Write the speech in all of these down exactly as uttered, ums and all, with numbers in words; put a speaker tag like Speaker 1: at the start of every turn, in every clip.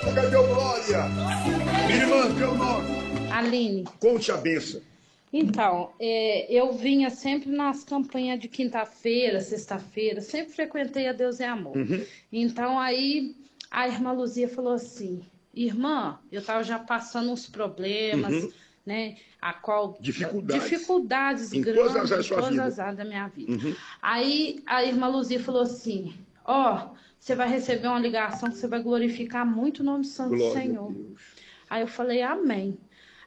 Speaker 1: Cadê o Glória? Minha irmã, teu nome?
Speaker 2: Aline.
Speaker 1: Conte a benção.
Speaker 2: Então, é, eu vinha sempre nas campanhas de quinta-feira, sexta-feira, sempre frequentei a Deus é Amor.
Speaker 1: Uhum.
Speaker 2: Então, aí a irmã Luzia falou assim, irmã, eu estava já passando uns problemas,
Speaker 1: Uhum.
Speaker 2: né, a qual...
Speaker 1: Dificuldades.
Speaker 2: Dificuldades
Speaker 1: Em
Speaker 2: grandes,
Speaker 1: todas as áreas da sua
Speaker 2: em todas
Speaker 1: vida.
Speaker 2: as áreas da minha vida.
Speaker 1: Uhum.
Speaker 2: Aí a irmã Luzia falou assim, ó, oh, você vai receber uma ligação que você vai glorificar muito o nome santo do
Speaker 1: Glória
Speaker 2: Senhor.
Speaker 1: a Deus.
Speaker 2: Aí eu falei, amém.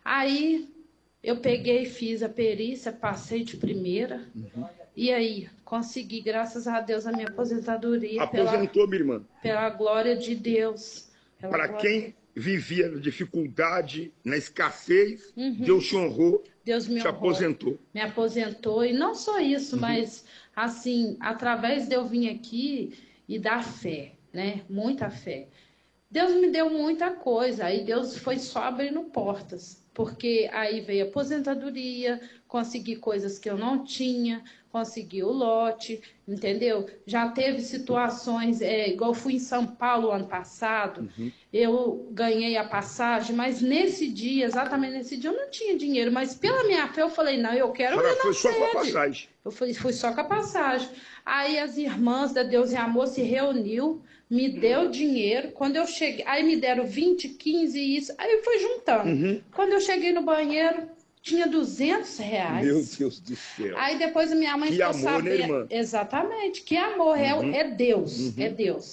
Speaker 2: Aí eu peguei, fiz a perícia, passei de primeira. Uhum. E aí, consegui, graças a Deus, a minha aposentadoria.
Speaker 1: Aposentou,
Speaker 2: pela,
Speaker 1: minha irmã.
Speaker 2: Pela glória de Deus.
Speaker 1: Para
Speaker 2: glória...
Speaker 1: quem vivia na dificuldade, na escassez,
Speaker 2: uhum.
Speaker 1: Deus te honrou,
Speaker 2: Deus me
Speaker 1: te
Speaker 2: honrou,
Speaker 1: aposentou.
Speaker 2: Me aposentou. E não só isso,
Speaker 1: uhum.
Speaker 2: mas, assim, através de eu vir aqui e dar fé, né? Muita fé. Deus me deu muita coisa, aí Deus foi só abrindo portas, porque aí veio a aposentadoria, consegui coisas que eu não tinha, consegui o lote, entendeu? Já teve situações, é, igual eu fui em São Paulo ano passado, uhum. eu ganhei a passagem, mas nesse dia, exatamente nesse dia, eu não tinha dinheiro, mas pela minha fé eu falei, não, eu quero ir na
Speaker 1: foi só
Speaker 2: sede.
Speaker 1: com a passagem.
Speaker 2: Eu fui, fui só com a passagem. Aí as irmãs da Deus e Amor se reuniu, me deu dinheiro. Quando eu cheguei, aí me deram vinte, quinze e isso. Aí eu fui juntando. Uhum. Quando eu cheguei no banheiro, tinha duzentos reais.
Speaker 1: Meu Deus do céu.
Speaker 2: Aí depois a minha mãe
Speaker 1: que
Speaker 2: ficou
Speaker 1: amor,
Speaker 2: sabendo.
Speaker 1: Né, irmã?
Speaker 2: Exatamente, que amor. Uhum. É, é Deus, uhum. é Deus.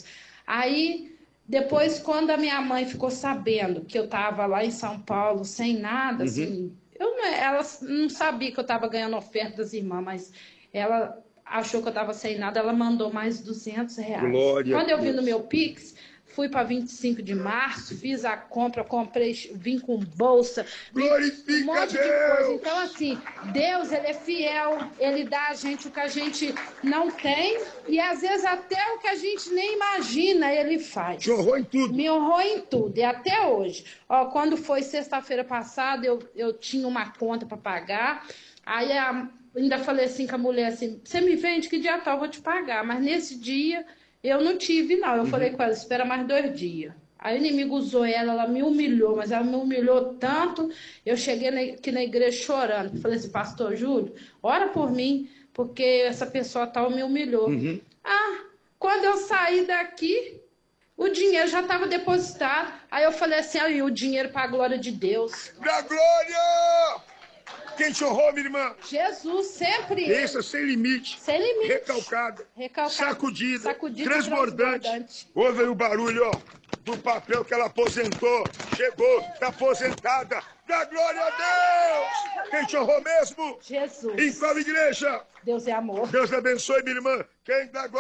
Speaker 2: Aí depois, quando a minha mãe ficou sabendo que eu estava lá em São Paulo sem nada, uhum. assim, eu não, ela não sabia que eu estava ganhando oferta das irmãs, mas ela achou que eu estava sem nada, ela mandou mais duzentos reais.
Speaker 1: Glória
Speaker 2: Quando eu vi no meu Pix, fui para vinte e cinco de março, fiz a compra, comprei, vim com bolsa,
Speaker 1: glorifica
Speaker 2: um monte
Speaker 1: Deus.
Speaker 2: de coisa. Então, assim, Deus, Ele é fiel, Ele dá a gente o que a gente não tem e, às vezes, até o que a gente nem imagina, Ele faz.
Speaker 1: Te honrou em tudo.
Speaker 2: Me honrou em tudo, e até hoje. Ó, quando foi sexta-feira passada, eu, eu tinha uma conta para pagar, aí a... ainda falei assim com a mulher assim, você me vende, que dia tal eu vou te pagar. Mas nesse dia eu não tive, não. Eu uhum. falei com ela, espera mais dois dias. Aí o inimigo usou ela, ela me humilhou, mas ela me humilhou tanto, eu cheguei aqui na igreja chorando. Falei assim, pastor Júlio, ora por mim, porque essa pessoa tal me humilhou. Uhum. Ah, quando eu saí daqui, o dinheiro já estava depositado. Aí eu falei assim, aí o dinheiro para a glória de Deus.
Speaker 1: Pra glória! Quem te honrou, minha irmã?
Speaker 2: Jesus, sempre.
Speaker 1: Pensa sem limite.
Speaker 2: Sem limite.
Speaker 1: Recalcada.
Speaker 2: Recalcada.
Speaker 1: Sacudida.
Speaker 2: Sacudida.
Speaker 1: Transbordante.
Speaker 2: transbordante.
Speaker 1: Ouve aí o barulho, ó. Do papel que ela aposentou. Chegou, tá aposentada. Dá glória a Deus! Quem te honrou mesmo?
Speaker 2: Jesus.
Speaker 1: Em qual igreja?
Speaker 2: Deus é amor.
Speaker 1: Deus abençoe, minha irmã. Quem dá glória?